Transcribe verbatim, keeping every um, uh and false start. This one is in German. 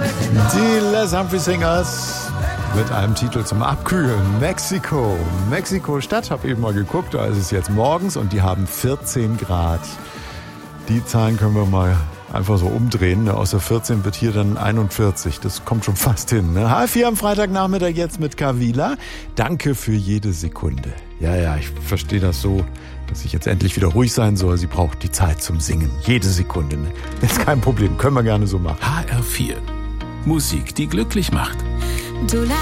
Die Les Humphrey Singers mit einem Titel zum Abkühlen. Mexiko. Mexiko-Stadt, habe eben mal geguckt, da ist es jetzt morgens und die haben vierzehn Grad. Die Zahlen können wir mal einfach so umdrehen. Aus der vierzehn wird hier dann einundvierzig. Das kommt schon fast hin. Ne? H vier am Freitagnachmittag jetzt mit Kavila. Danke für jede Sekunde. Ja, ja, ich verstehe das so, dass ich jetzt endlich wieder ruhig sein soll. Sie braucht die Zeit zum Singen. Jede Sekunde. Ne? Ist kein Problem. Können wir gerne so machen. H R vier. Musik, die glücklich macht. Du